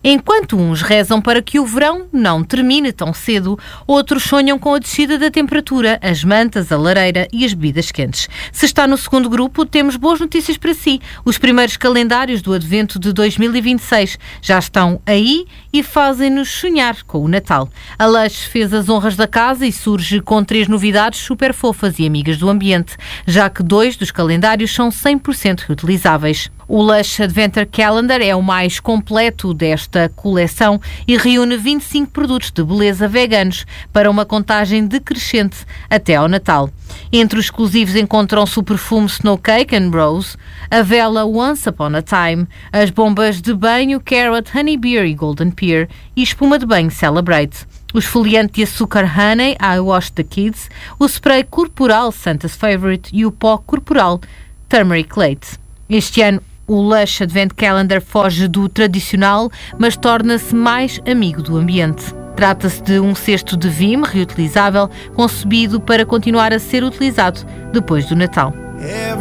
Enquanto uns rezam para que o verão não termine tão cedo, outros sonham com a descida da temperatura, as mantas, a lareira e as bebidas quentes. Se está no segundo grupo, temos boas notícias para si. Os primeiros calendários do Advento de 2026 já estão aí e fazem-nos sonhar com o Natal. A Lush fez as honras da casa e surge com 3 novidades super fofas e amigas do ambiente, já que 2 dos calendários são 100% reutilizáveis. O Lush Adventure Calendar é o mais completo desta coleção e reúne 25 produtos de beleza veganos para uma contagem decrescente até ao Natal. Entre os exclusivos encontram-se o perfume Snow Cake and Rose, a vela Once Upon a Time, as bombas de banho Carrot, Honey Beer e Golden Pear e espuma de banho Celebrate. O esfoliante de açúcar Honey, I Wash the Kids, o spray corporal Santa's Favorite e o pó corporal Turmeric Late. Este ano, o Lush Advent Calendar foge do tradicional, mas torna-se mais amigo do ambiente. Trata-se de um cesto de Vim reutilizável, concebido para continuar a ser utilizado depois do Natal.